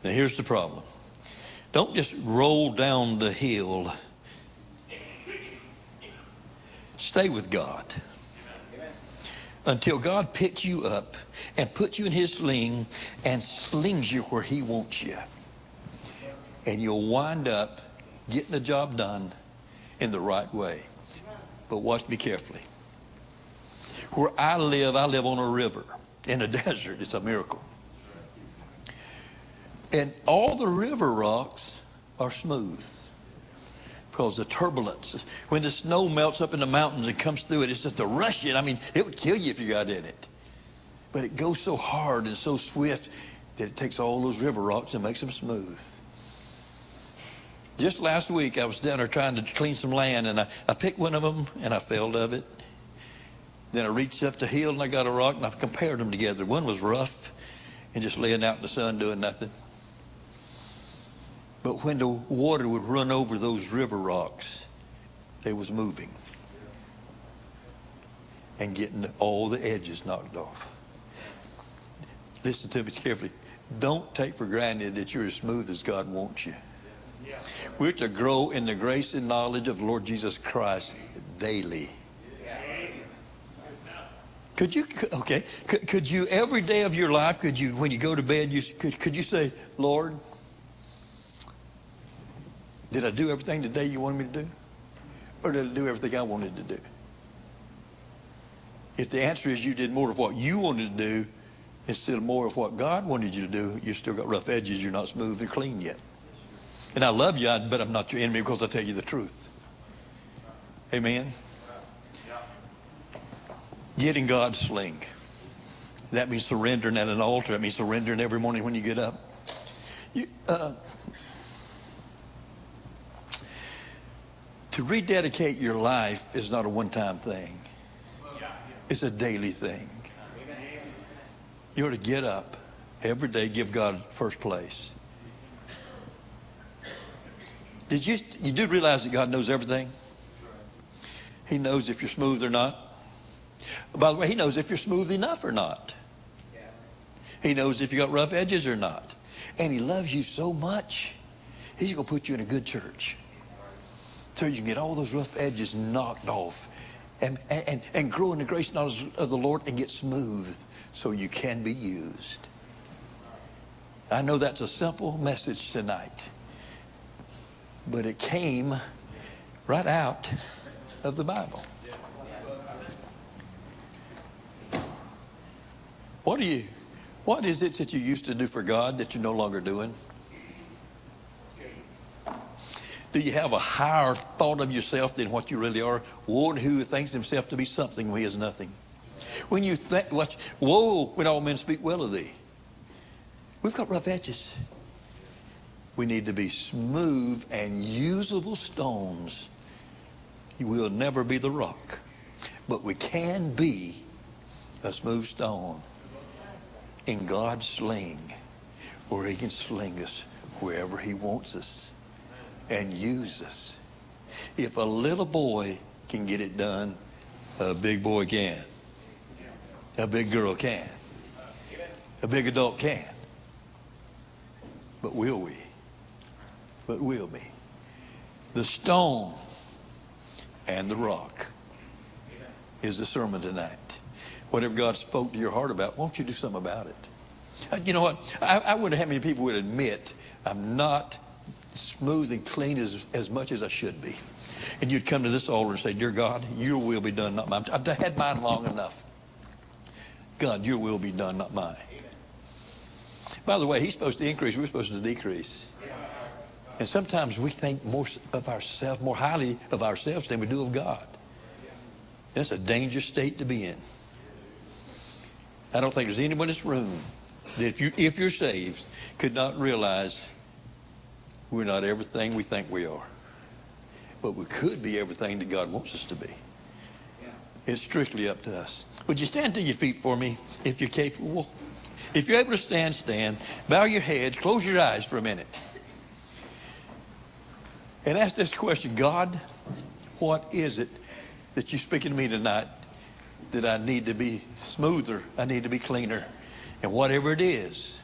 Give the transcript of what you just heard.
Now here's the problem. Don't just roll down the hill. Stay with God until God picks you up and puts you in his sling and slings you where he wants you. And you'll wind up getting the job done in the right way. But watch me carefully. Where I live on a river in a desert. It's a miracle. And all the river rocks are smooth because the turbulence, when the snow melts up in the mountains and comes through it, it's just a rushing. I mean, it would kill you if you got in it. But it goes so hard and so swift that it takes all those river rocks and makes them smooth. Just last week, I was down there trying to clean some land, and I picked one of them, and I fell of it. Then I reached up the hill, and I got a rock, and I compared them together. One was rough and just laying out in the sun doing nothing. But when the water would run over those river rocks, they was moving and getting all the edges knocked off. Listen to me carefully. Don't take for granted that you're as smooth as God wants you. We're to grow in the grace and knowledge of the Lord Jesus Christ daily. Could you every day of your life, could you, when you go to bed, could you say, Lord, did I do everything today you wanted me to do? Or did I do everything I wanted to do? If the answer is you did more of what you wanted to do instead of more of what God wanted you to do, you still got rough edges. You're not smooth and clean yet. And I love you, but I'm not your enemy because I tell you the truth. Amen? Get in God's sling. That means surrendering at an altar. That means surrendering every morning when you get up. To rededicate your life is not a one-time thing. It's a daily thing. You ought to get up every day, give God first place. You do realize that God knows everything? He knows if you're smooth or not. By the way, he knows if you're smooth enough or not. He knows if you got rough edges or not. And he loves you so much, he's going to put you in a good church so you can get all those rough edges knocked off and grow in the grace and knowledge of the Lord and get smooth so you can be used. I know that's a simple message tonight, but it came right out of the Bible. What is it that you used to do for God that you're no longer doing? Do you have a higher thought of yourself than what you really are? One who thinks himself to be something when he is nothing. When you think, woe, when all men speak well of thee. We've got rough edges. We need to be smooth and usable stones. We'll never be the rock, but we can be a smooth stone in God's sling, where he can sling us wherever he wants us and use us. If a little boy can get it done, a big boy can. A big girl can. A big adult can. But will we? But will we? The stone and the rock is the sermon tonight. Whatever God spoke to your heart about, won't you do something about it? You know what? I wonder how many people would admit I'm not smooth and clean as much as I should be. And you'd come to this altar and say, Dear God, your will be done, not mine. I've had mine long enough. God, your will be done, not mine. By the way, he's supposed to increase. We're supposed to decrease. And sometimes we think more of ourselves, more highly of ourselves than we do of God. That's a dangerous state to be in. I don't think there's anyone in this room that if you're saved could not realize we're not everything we think we are. But we could be everything that God wants us to be. It's strictly up to us. Would you stand to your feet for me if you're capable? If you're able to stand, stand. Bow your heads. Close your eyes for a minute. And ask this question. God, what is it that you're speaking to me tonight that I need to be smoother? I need to be cleaner. And whatever it is,